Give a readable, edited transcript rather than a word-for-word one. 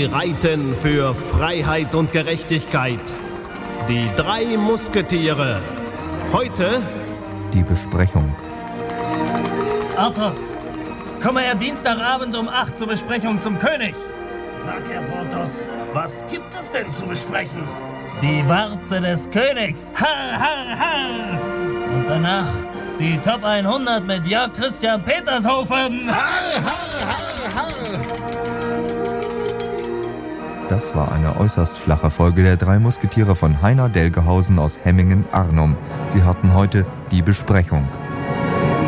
Sie reiten für Freiheit und Gerechtigkeit. Die 3 Musketiere. Heute die Besprechung. Athos, komme er Dienstagabend um 8 zur Besprechung zum König. Sag, Herr Porthos, was gibt es denn zu besprechen? Die Warze des Königs. Har, har, har. Und danach die Top 100 mit Jörg Christian Petershofen. Har, har, har, har. Das war eine äußerst flache Folge der 3 Musketiere von Heiner Delgehausen aus Hemmingen-Arnum. Sie hatten heute die Besprechung.